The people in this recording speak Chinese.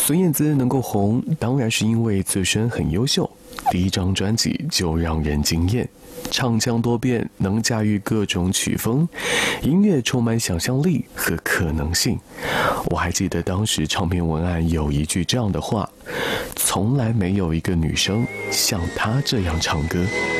孙燕姿能够红，当然是因为自身很优秀，第一张专辑就让人惊艳，唱腔多变，能驾驭各种曲风，音乐充满想象力和可能性。我还记得当时唱片文案有一句这样的话：从来没有一个女生像她这样唱歌。